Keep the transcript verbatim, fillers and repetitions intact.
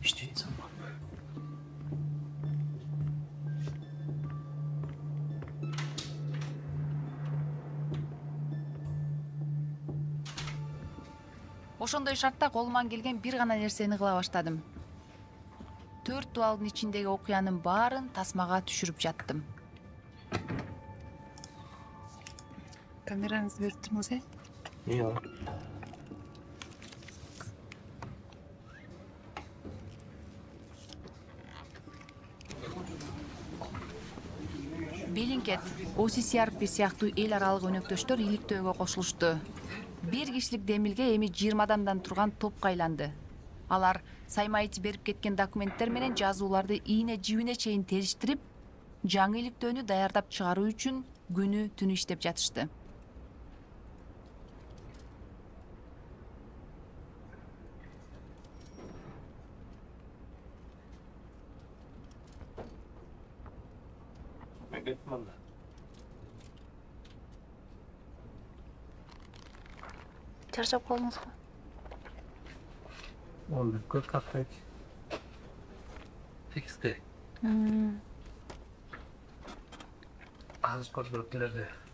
иштейт сама. Ошондой шартта колуман келген бир гана нерсени кыла баштадым. Төрт дубалдын ичиндеги окуянын баарын тасмага түшүрүп жаттым. Камераңызды берип туруңуз, э? Йоо. Белинкет, о си си ар пи сыяктуу эл аралык өнөктөштөр иликтөөгө кошулушту. Бир кишилик демилге эми жыйырма адамдан турган топко айланды. Алар Саймаич берип кеткен документтер менен жазууларды ийне жибине чейин териштирип, жаңы иликтөөнү даярдап чыгаруу үчүн күнү түнү иштеп жатышты. Мен кеттим анда. Чарчап калдыңызбы? он бир көп каттайт. Тексте. Азыр көрдүрүп келерди.